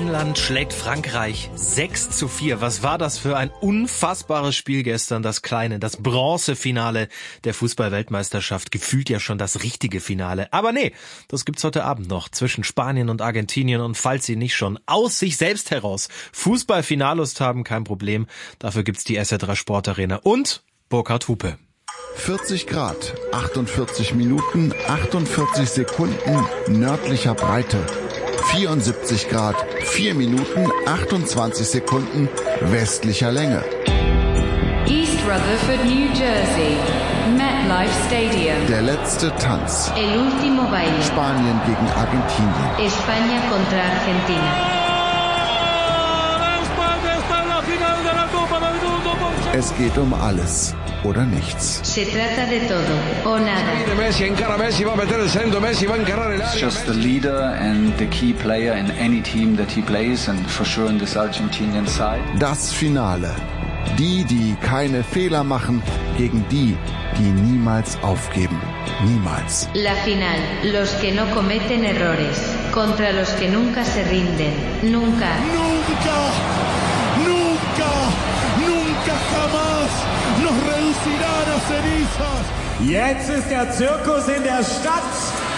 England schlägt Frankreich 6:4. Was war das für ein unfassbares Spiel gestern, das Bronzefinale der Fußball-Weltmeisterschaft. Gefühlt ja schon das richtige Finale. Aber nee, das gibt's heute Abend noch zwischen Spanien und Argentinien. Und falls Sie nicht schon aus sich selbst heraus Fußball-Finallust haben, kein Problem. Dafür gibt's die SR3 Sportarena und Burkhard Hupe. 40 Grad, 48 Minuten, 48 Sekunden nördlicher Breite. 74 Grad, 4 Minuten, 28 Sekunden westlicher Länge. East Rutherford, New Jersey. MetLife Stadium. Der letzte Tanz. El último baile. Spanien gegen Argentinien. España contra Argentina. Es geht um alles oder nichts. Se trata de todo o nada. He's just the leader and the key player in any team that he plays and for sure in this Argentinian side. Das Finale. Die keine Fehler machen, gegen die niemals aufgeben. Niemals. La final. Los que no cometen errores. Contra los que nunca se rinden. Nunca. Jamás nos reducirán a cenizas. Jetzt ist der Zirkus in der Stadt.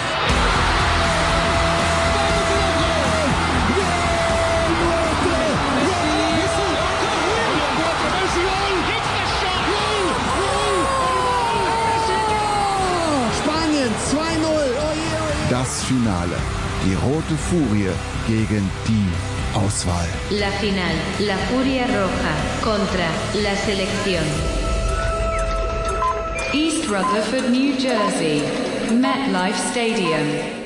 Spanien 2:0. Das Finale. Die rote Furie gegen die Auswahl. La final, la Furia Roja contra la selección. East Rutherford, New Jersey. MetLife Stadium.